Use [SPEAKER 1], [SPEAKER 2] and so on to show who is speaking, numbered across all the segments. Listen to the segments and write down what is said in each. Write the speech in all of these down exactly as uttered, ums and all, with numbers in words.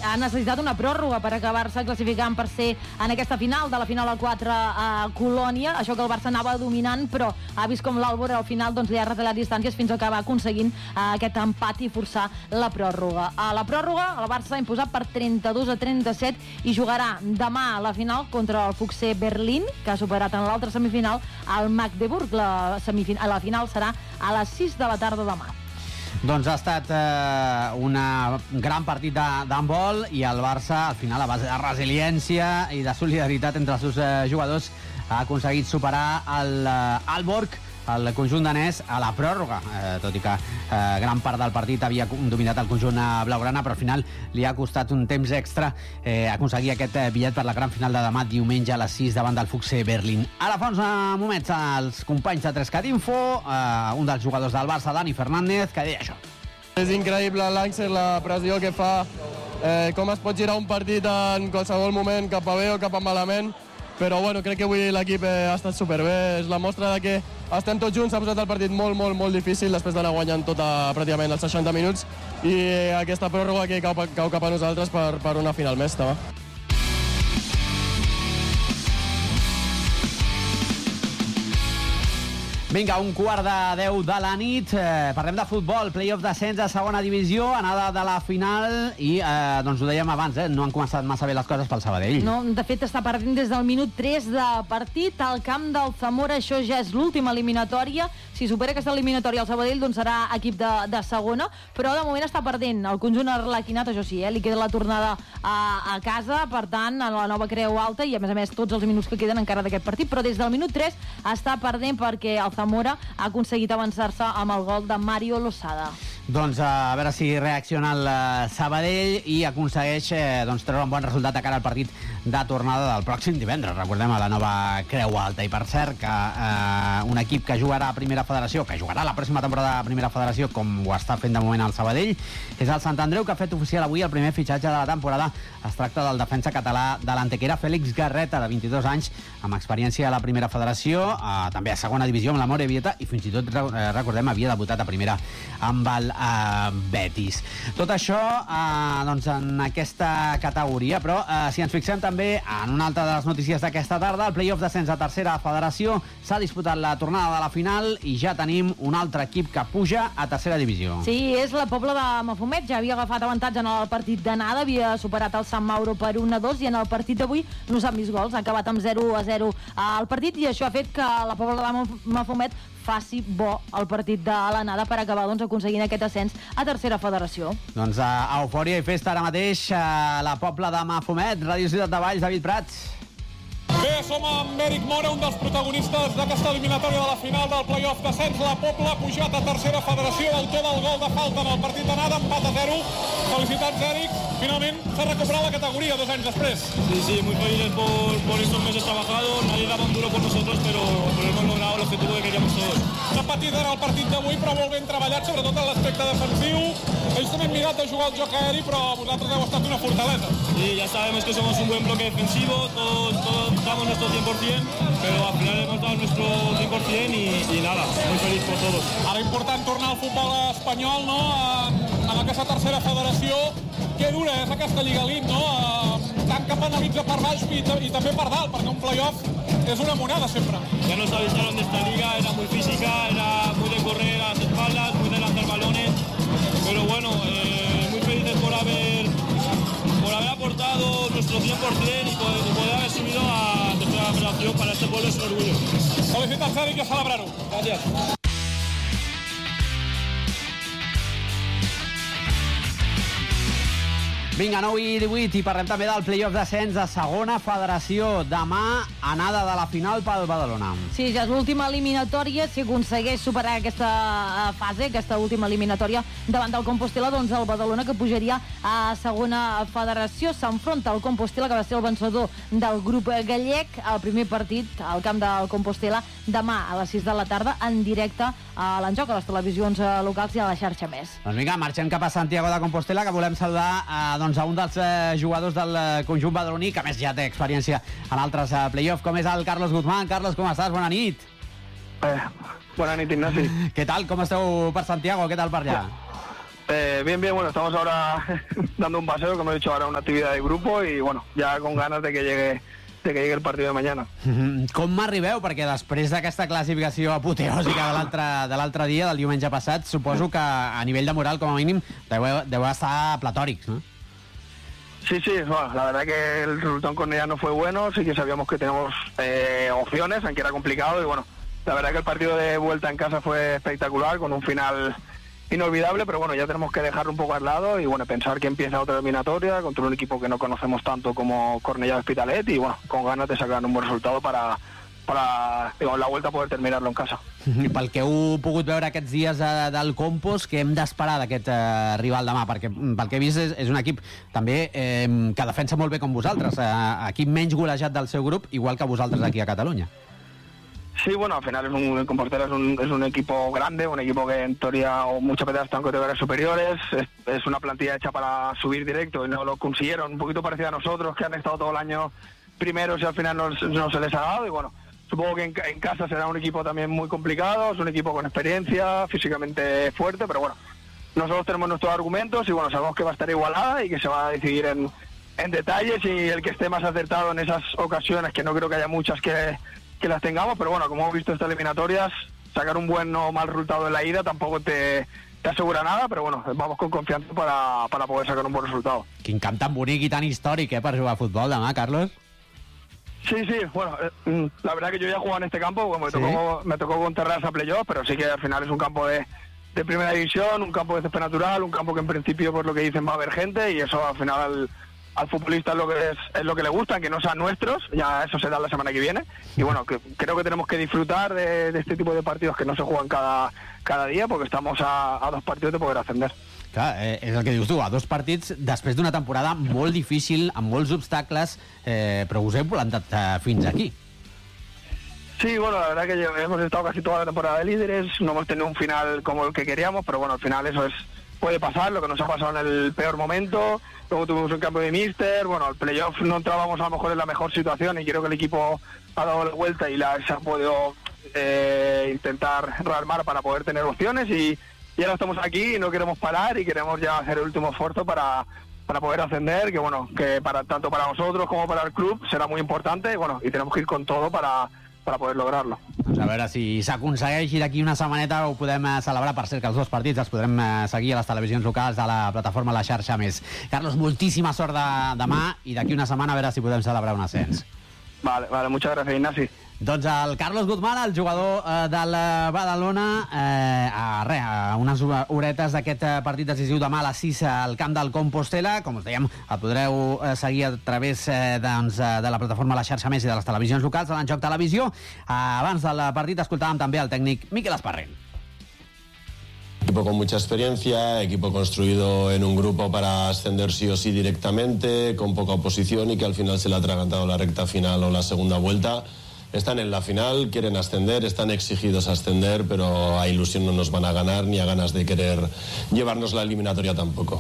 [SPEAKER 1] ha necessitat una pròrroga per acabar-se classificant per ser en aquesta final, de la final a quatre a Colònia. Això que el Barça anava dominant, però ha vist com l'Albor al final doncs, li ha retallat distàncies fins a acabar aconseguint uh, aquest empat i forçar la pròrroga. A la pròrroga, el Barça s'ha imposat per trenta-dos a trenta-set i jugarà demà a la final contra el Fuxé Berlín, que ha superat en l'altra semifinal al Magdeburg. La, semifin- la final serà a les sis de la tarda demà.
[SPEAKER 2] Doncs ha estat eh, una gran partit d'handbol i el Barça, al final, a base de resiliència i de solidaritat entre els seus eh, jugadors, ha aconseguit superar el eh, Aalborg, el conjunt danès, a la pròrroga, eh, tot i que eh, gran part del partit havia dominat el conjunt blaugrana, però al final li ha costat un temps extra eh, aconseguir aquest eh, bitllet per la gran final de demà diumenge a les sis davant del Fuxé Berlín. Ara fa uns moments els companys de tres cat Info, eh, un dels jugadors del Barça, Dani Fernández, que deia això.
[SPEAKER 3] És increïble l'Àngel, la pressió que fa, eh, com es pot girar un partit en qualsevol moment cap a bé o cap a malament, però bueno, crec que avui l'equip eh, ha estat superbé, és la mostra de que estem tots junts, s'ha posat el partit molt, molt, molt difícil després d'anar guanyant tota, pràcticament els seixanta minuts, i eh, aquesta pròrroga que cau, cau cap a nosaltres per, per una final més, també.
[SPEAKER 2] Vinga, un quart de deu de la nit, eh, parlem de futbol, play-off d'ascens a segona divisió, anada de la final i, eh, doncs ho dèiem abans, eh, no han començat massa bé les coses pel Sabadell.
[SPEAKER 1] No, de fet està perdent des del minut tres de partit al camp del Zamora. Això ja és l'última eliminatòria. Si supera aquesta eliminatòria el Sabadell, doncs serà equip de, de segona, però de moment està perdent el conjunt arlequinat, això sí, eh, li queda la tornada a, a casa, per tant, a la nova Creu Alta, i a més a més tots els minuts que queden encara d'aquest partit, però des del minut tres està perdent perquè el Zamora ha aconseguit avançar-se amb el gol de Mario Losada.
[SPEAKER 2] Doncs a veure si reacciona el Sabadell i aconsegueix eh, doncs, treure un bon resultat de cara al partit de tornada del pròxim divendres. Recordem, a la nova Creu Alta. I per cert que eh, un equip que jugarà a Primera Federació, que jugarà la pròxima temporada a Primera Federació, com ho està fent de moment el Sabadell, és el Sant Andreu, que ha fet oficial avui el primer fitxatge de la temporada. Es tracta del defensa català de l'Antequera, Fèlix Garreta, de vint-i-dos anys, amb experiència a la Primera Federació, eh, també a segona divisió amb la Morevieta, i fins i tot, eh, recordem, havia debutat a Primera amb el Uh, Betis. Tot això uh, doncs en aquesta categoria, però uh, si ens fixem també en una altra de les notícies d'aquesta tarda, el play-off d'ascens a tercera federació, s'ha disputat la tornada de la final i ja tenim un altre equip que puja a tercera divisió.
[SPEAKER 1] Sí, és la Pobla de Mafumet, ja havia agafat avantatge en el partit d'anada, havia superat el Sant Mauro per un a dos i en el partit d'avui no s'han vist gols, ha acabat amb zero a zero al partit, i això ha fet que la Pobla de Mafumet faci bo el partit de l'anada per acabar doncs, aconseguint aquest ascens a tercera federació.
[SPEAKER 2] Doncs a eufòria i festa ara mateix a la Pobla de Mafumet. Ràdio Ciutat de Valls, David Prats.
[SPEAKER 4] Bé, som amb Eric Mora, un dels protagonistes d'aquesta eliminatòria de la final del play-off d'ascens. La Pobla ha pujat a tercera federació, autor del gol de falta en el partit d'anada, empat a zero. Felicitats, Eric. Finalment s'ha recuperat la categoria dos anys després.
[SPEAKER 5] Sí, sí, muy felices por, por estos meses trabajados. Nadie daba un duro por nosotros, pero, pero hemos logrado el objetivo que queríamos todos.
[SPEAKER 4] S'ha patit ara el partit d'avui, però molt ben treballat, sobretot en l'aspecte defensiu. Ells també han mirat de jugar el joc aeri, però vosaltres heu estat una fortalesa.
[SPEAKER 5] Sí, ya sabemos que somos un buen bloque defensivo, todos, todos damos nuestro cien por cien, pero al final hemos dado nuestro cien por cien y, y nada, muy feliz por todos.
[SPEAKER 4] Ara important tornar al futbol espanyol, no?, en aquesta tercera federació. Que dura és aquesta Lliga Elite, no?, tant que penalitza per baix i, i també per dalt, perquè un play-off és una moneda sempre.
[SPEAKER 5] Ya nos avisaron de esta liga, era muy física, era muy de correr a las espaldas, muy de lanzar balones, pero bueno, eh, muy felices por haber por haber aportado nuestro cien por cien y poder, y poder haber subido a tercera federación. Para este pueblo es un orgullo.
[SPEAKER 4] Felicitats, Eric, i a celebrar-ho.
[SPEAKER 5] Gràcies.
[SPEAKER 2] Vinga, nou i divuit, i parlem també del play-off d'ascens a segona federació. Demà, anada de la final pel Badalona.
[SPEAKER 1] Sí, ja és l'última eliminatòria. Si aconsegueix superar aquesta fase, aquesta última eliminatòria davant del Compostela, doncs el Badalona, que pujaria a segona federació, s'enfronta al Compostela, que va ser el vencedor del grup gallec. El primer partit al camp del Compostela demà a les sis de la tarda, en directe a l'Enjoc, a les televisions locals i a la xarxa Més.
[SPEAKER 2] Doncs vinga, marxem cap a Santiago de Compostela, que volem saludar a, doncs, a un dels eh, jugadors del eh, conjunt badaloní, que a més ja té experiència en altres eh, play-off, com és el Carlos Guzmán. Carlos, com estàs? Bona nit.
[SPEAKER 6] Eh, bona nit, Ignasi.
[SPEAKER 2] Què tal? Com esteu per Santiago? Què tal per allà?
[SPEAKER 6] Eh, bien, bien, bueno, estamos ahora dando un paseo, como he dicho ahora, una actividad de grupo y bueno, ya con ganas de que llegue, de que llegue el partido de mañana.
[SPEAKER 2] Mm-hmm. Com m'arribeu? Perquè després d'aquesta classificació apoteòsica de l'altre dia, del diumenge passat, suposo que a nivell de moral, com a mínim, deu, deu estar platòrics, no?
[SPEAKER 6] Sí, sí, bueno, la verdad que el resultado en Cornellá no fue bueno, sí que sabíamos que teníamos eh, opciones, aunque era complicado y bueno, la verdad que el partido de vuelta en casa fue espectacular, con un final inolvidable, pero bueno, ya tenemos que dejarlo un poco al lado y bueno, pensar que empieza otra eliminatoria contra un equipo que no conocemos tanto como Cornellá Hospitalet y bueno, con ganas de sacar un buen resultado para, para digo, la vuelta poder terminarlo en casa.
[SPEAKER 2] I pel que heu pogut veure aquests dies eh, del Compos, què hem d'esperar d'aquest eh, rival demà? Perquè pel que he vist és, és un equip també eh, que defensa molt bé com vosaltres, eh, equip menys golejat del seu grup, igual que vosaltres aquí a Catalunya.
[SPEAKER 6] Sí, bueno, al final es un, el Compostela es un, es un equipo grande, un equipo que en teoría o muchas veces están en categorías superiores, es, es una plantilla hecha para subir directo y no lo consiguieron, un poquito parecida a nosotros que han estado todo el año primeros y al final no, no se les ha dado y bueno, supongo que en, en casa será un equipo también muy complicado, es un equipo con experiencia, físicamente fuerte, pero bueno, nosotros tenemos nuestros argumentos y bueno, sabemos que va a estar igualada y que se va a decidir en, en detalles y el que esté más acertado en esas ocasiones, que no creo que haya muchas que que las tengamos, pero bueno, como hemos visto estas eliminatorias, sacar un buen o mal resultado en la ida tampoco te, te asegura nada, pero bueno, vamos con confianza para, para poder sacar un buen resultado.
[SPEAKER 2] Quin camp tan bonic i tan històric, eh, per jugar a futbol demà, Carlos?
[SPEAKER 6] Sí, sí, bueno, eh, la verdad que yo ya he jugado en este campo, bueno, me, ¿Sí? tocó, me tocó con terraza playoff, pero sí que al final es un campo de, de primera división, un campo de césped natural, un campo que en principio, por lo que dicen, va a haber gente y eso al final... Al, al futbolista es lo que es, es lo que le gusta, que no sean nuestros, ya eso será la semana que viene y bueno, que, creo que tenemos que disfrutar de, de este tipo de partidos que no se juegan cada, cada día porque estamos a, a dos partidos de poder ascender.
[SPEAKER 2] Clar, eh, és el que dius tu, a dos partits després d'una temporada molt difícil, amb molts obstacles, eh, però us heu plantat eh, fins aquí.
[SPEAKER 6] Sí, bueno, la verdad que hemos estado casi toda la temporada de líderes, no hemos tenido un final como el que queríamos, pero bueno, al final eso es puede pasar, lo que nos ha pasado en el peor momento, luego tuvimos un cambio de míster, bueno, al playoff no entrábamos a lo mejor en la mejor situación y creo que el equipo ha dado la vuelta y la, se ha podido eh, intentar rearmar para poder tener opciones y, y ahora estamos aquí y no queremos parar y queremos ya hacer el último esfuerzo para, para poder ascender, que bueno, que para tanto para nosotros como para el club será muy importante y bueno, y tenemos que ir con todo para para poder lograrlo.
[SPEAKER 2] Doncs a veure si s'aconsegueix i d'aquí una setmaneta ho podem celebrar. Per cert, que els dos partits els podrem seguir a les televisions locals de la plataforma La Xarxa Més. Carlos, moltíssima sort de demà i d'aquí una setmana a veure si podem celebrar un ascens.
[SPEAKER 6] Vale, vale, muchas gracias, Ignasi.
[SPEAKER 2] Doncs el Carlos Guzmán, el jugador eh, del Badalona, eh, a, re, a unes horetes d'aquest partit decisiu demà a les sis al camp del Compostela. Com us dèiem, el podreu eh, seguir a través eh, doncs, de la plataforma La Xarxa Més i de les televisions locals de l'Enjoc Televisió. Eh, abans del partit escoltàvem també el tècnic Miquel Esparrent.
[SPEAKER 7] Equipo con mucha experiencia, equipo construido en un grupo para ascender sí o sí directamente, con poca oposición y que al final se le ha atragantado la recta final o la segunda vuelta. Están en la final, quieren ascender, están exigidos a ascender, pero a ilusión no nos van a ganar ni a ganas de querer llevarnos la eliminatoria tampoco.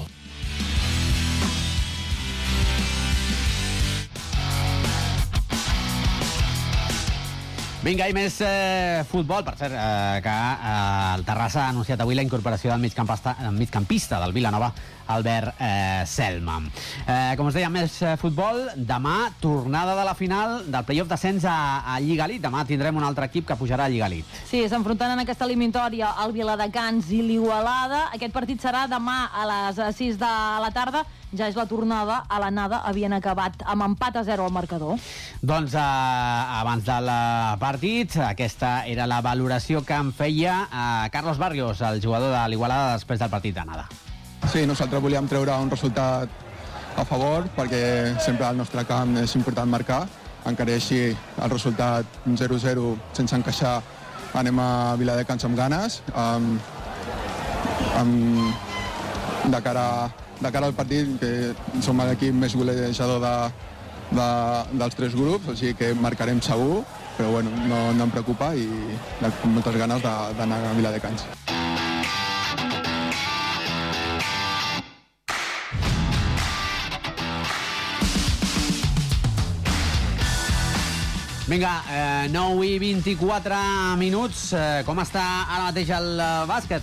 [SPEAKER 2] Vinga, i més eh, futbol. Per cert, eh, que eh, el Terrassa ha anunciat avui la incorporació del migcampista, migcampista del Vilanova, Albert eh, Selma. Eh, com us deia, més eh, futbol. Demà, tornada de la final del playoff d'ascens a, a Lliga Elite. Demà tindrem un altre equip que pujarà a Lliga Elite.
[SPEAKER 1] Sí, s'enfrontant en aquesta eliminatòria el Viladecans i l'Igualada. Aquest partit serà demà a les sis de la tarda. Ja és la tornada. A l'anada havien acabat amb empat a zero al marcador.
[SPEAKER 2] Doncs eh, abans del partit, aquesta era la valoració que en feia eh, Carlos Barrios, el jugador de l'Igualada, després del partit d'anada.
[SPEAKER 8] Sí, nosaltres volíem treure un resultat a favor perquè sempre al nostre camp és important marcar. Encara així el resultat zero zero sense encaixar, anem a Viladecans amb ganes. Um, um, de, cara, de cara al partit, que som l'equip més golejador de, de, dels tres grups, o sigui que marcarem segur, però bueno, no, no em preocupa i amb moltes ganes d'anar a Viladecans.
[SPEAKER 2] Vinga, eh, nou i vint-i-quatre minuts. Eh, com està ara mateix el eh, bàsquet?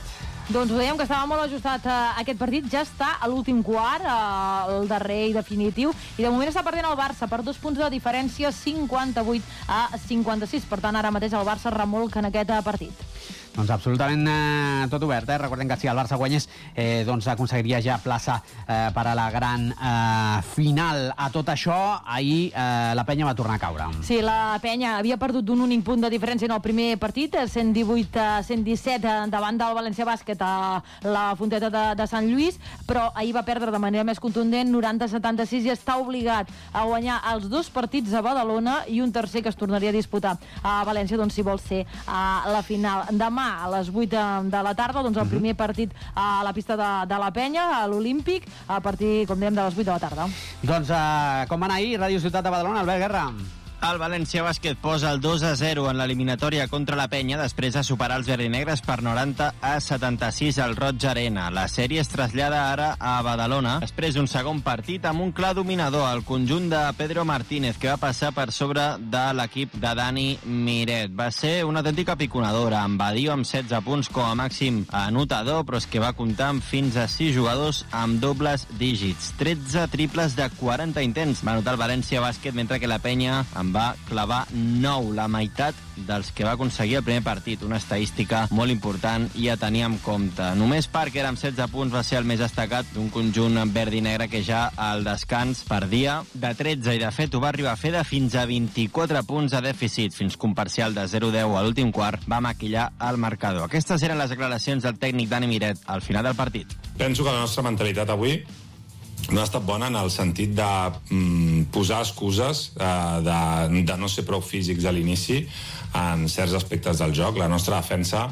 [SPEAKER 1] Doncs ho dèiem que estava molt ajustat eh, aquest partit, ja està a l'últim quart, eh, el darrer i definitiu, i de moment està perdent el Barça per dos punts de diferència, cinquanta-vuit a cinquanta-sis. Per tant, ara mateix el Barça remolca en aquest partit.
[SPEAKER 2] Doncs absolutament eh, tot obert, eh? Recordem que si el Barça guanyés, eh, doncs aconseguiria ja plaça eh, per a la gran eh, final. A tot això, ahir eh, la Penya va tornar a caure.
[SPEAKER 1] Sí, la Penya havia perdut d'un únic punt de diferència en el primer partit, cent divuit a cent disset davant del València Bàsquet a la Fonteta de, de Sant Lluís, però ahir va perdre de manera més contundent, noranta a setanta-sis, i està obligat a guanyar els dos partits a Badalona i un tercer que es tornaria a disputar a València, doncs si vol ser a la final. Demà a les vuit de la tarda, doncs el primer partit a la pista de, de la Penya, a l'Olímpic, a partir, com dèiem, de les vuit de la tarda.
[SPEAKER 2] Doncs uh, com va anar ahir, Ràdio Ciutat de Badalona, Albert Guerra?
[SPEAKER 9] El València Bàsquet posa el dos a zero en l'eliminatòria contra la Penya després de superar els verdinegres per noranta a setanta-sis al Roig Arena. La sèrie es trasllada ara a Badalona després d'un segon partit amb un clar dominador, el conjunt de Pedro Martínez, que va passar per sobre de l'equip de Dani Miret. Va ser una autèntica piconadora, amb Badio amb setze punts com a màxim anotador, però és que va comptar amb fins a sis jugadors amb dobles dígits. tretze triples de quaranta intents va anotar el València Bàsquet, mentre que la Penya amb va clavar nou, la meitat dels que va aconseguir el primer partit. Una estadística molt important i a tenir en compte. Només Parker, amb setze punts, va ser el més destacat d'un conjunt verd i negre que ja al descans perdia de tretze, i de fet ho va arribar a fer de fins a vint-i-quatre punts a dèficit, fins que un parcial de zero a deu a l'últim quart va maquillar el marcador. Aquestes eren les declaracions del tècnic Dani Miret al final del partit.
[SPEAKER 10] Penso que la nostra mentalitat avui no ha estat bona en el sentit de mm, posar excuses, eh, de, de no ser prou físics a l'inici en certs aspectes del joc. La nostra defensa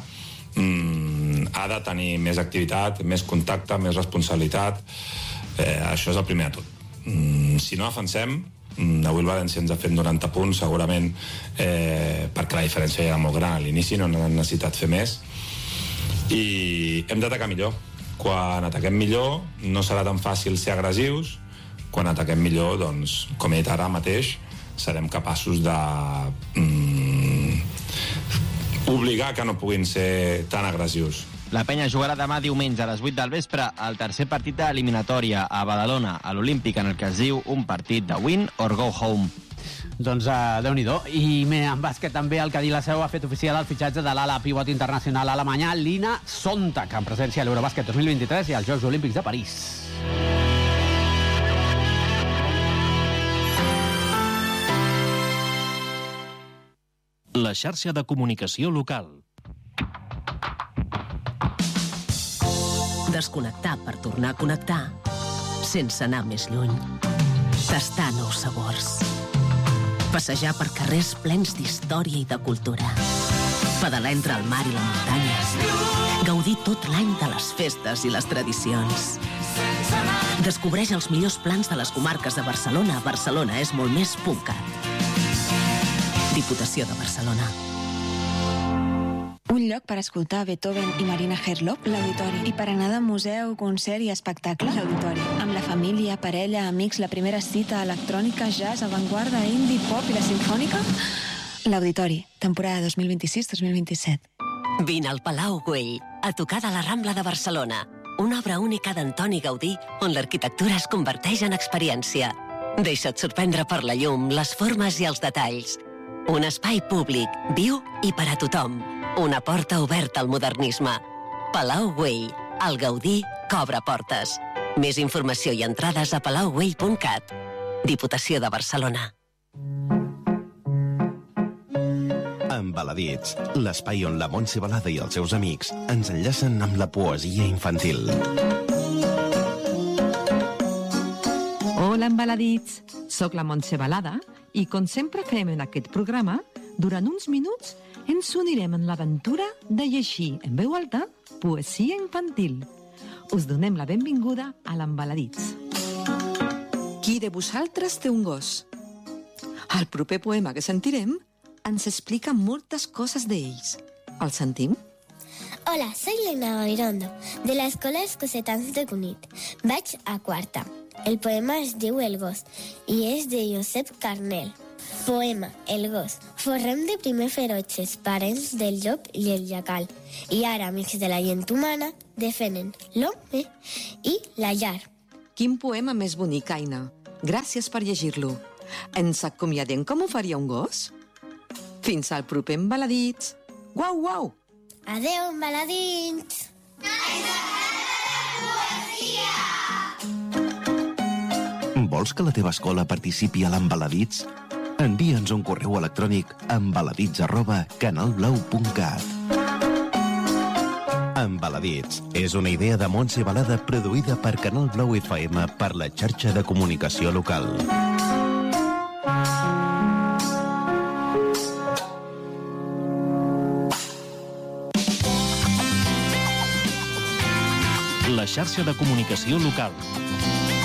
[SPEAKER 10] mm, ha de tenir més activitat, més contacte, més responsabilitat. Eh, això és el primer de tot. Mm, si no defensem, mm, avui el València ens ha fet noranta punts, segurament eh, perquè la diferència era molt gran a l'inici, no hem necessitat fer més, i hem d'atacar millor. Quan ataquem millor no serà tan fàcil ser agressius. Quan ataquem millor, doncs, com he dit ara mateix, serem capaços de mm, obligar que no puguin ser tan agressius.
[SPEAKER 9] La Penya jugarà demà diumenge a les vuit del vespre al tercer partit de l'eliminatòria a Badalona, a l'Olímpic, en el que es diu un partit de win or go home.
[SPEAKER 2] Doncs uh, Déu-n'hi-do. I bé, en bàsquet també el Cadí la Seu ha fet oficial el fitxatge de l'ala pivot internacional alemanya Lina Sonntag, en presència a l'Eurobàsquet dos mil vint-i-tres i als Jocs Olímpics de París.
[SPEAKER 11] La xarxa de comunicació local.
[SPEAKER 12] Desconnectar per tornar a connectar sense anar més lluny. Tastar nous sabors. Passejar per carrers plens d'història i de cultura. Pedalar entre el mar i la muntanya. Gaudir tot l'any de les festes i les tradicions. Descobreix els millors plans de les comarques de Barcelona a barcelona és molt més punt cat. Diputació de Barcelona.
[SPEAKER 13] Un lloc per escoltar Beethoven i Marina Herlop, l'Auditori. I per anar de museu, concert i espectacle, l'Auditori. Amb la família, parella, amics, la primera cita, electrònica, jazz, avantguarda, indie, pop i la sinfònica... L'Auditori, temporada dos mil vint-i-sis dos mil vint-i-set.
[SPEAKER 12] Vine al Palau Güell, a tocar de la Rambla de Barcelona. Una obra única d'Antoni Gaudí, on l'arquitectura es converteix en experiència. Deixa't sorprendre per la llum, les formes i els detalls. Un espai públic, viu i per a tothom. Una porta oberta al modernisme. Palau Güell, el Gaudí que obre portes. Més informació i entrades a palau güell punt cat. Diputació de Barcelona.
[SPEAKER 14] Embaladits, l'espai on la Montse Balada i els seus amics ens enllacen amb la poesia infantil.
[SPEAKER 15] Hola, embaladits! Soc la Montse Balada i, com sempre fem en aquest programa, durant uns minuts ens unirem en l'aventura de llegir en veu alta poesia infantil. Us donem la benvinguda a l'Embaladits. Qui de vosaltres té un gos? El proper poema que sentirem ens explica moltes coses d'ells. El sentim?
[SPEAKER 16] Hola, soy Lena Gabirondo, de la Escola Escocetans de Cunit. Vaig a quarta. El poema es diu El gos i és de Josep Carnel. Poema, el gos. Forrem de primer ferotges, parents del llop i el jacal. I ara, amics de la gent humana, defenen l'home i la llar.
[SPEAKER 15] Quin poema més bonic, Aina. Gràcies per llegir-lo. Ens acomiadem com ho faria un gos? Fins al proper Embaladits. Guau, guau!
[SPEAKER 16] Adeu, Embaladits!
[SPEAKER 14] Vols que la teva escola participi a l'Embaladits? Envia'ns un correu electrònic a embaladits arroba canalblau punt cat. Embaladits és una idea de Montse Balada produïda per Canal Blau F M per la xarxa de comunicació local.
[SPEAKER 11] La xarxa de comunicació local.